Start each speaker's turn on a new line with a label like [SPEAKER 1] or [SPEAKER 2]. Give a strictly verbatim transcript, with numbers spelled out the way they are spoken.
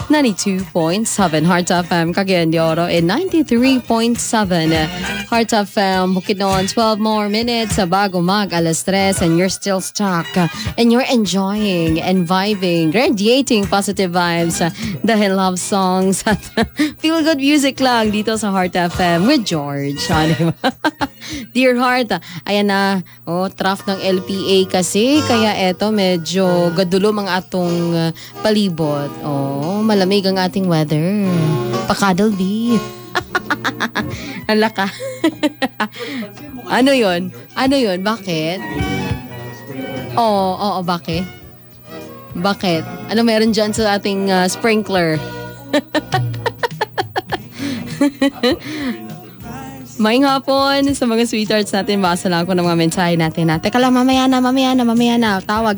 [SPEAKER 1] ninety-two point seven Heart F M Cagayan de Oro and ninety-three point seven Heart F M Bukidnon. twelve more minutes bago mag alas tres and you're still stuck and you're enjoying and vibing, radiating positive vibes dahil love songs at feel good music lang dito sa Heart F M with George. Dear Heart, ayan na, oh, draft ng L P A kasi, kaya eto medyo gadulom ang atong uh, palibot. Oh, malamig ang ating weather. Pakadal B. Hala ka. Ano yun? Ano yun? Bakit? Oo, oo, bakit? Bakit? Ano meron dyan sa ating uh, sprinkler? Maing hapon sa mga sweethearts natin. Basa lang ako ng mga mensahe natin. Teka lang, mamaya na, mamaya na, mamaya na. Tawag.